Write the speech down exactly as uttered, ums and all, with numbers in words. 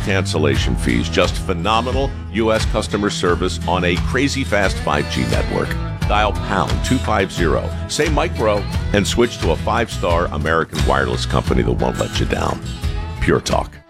cancellation fees. Just phenomenal U S customer service on a crazy fast five G network. Dial pound two fifty, say Mike Rowe, and switch to a five-star American wireless company that won't let you down. Pure Talk.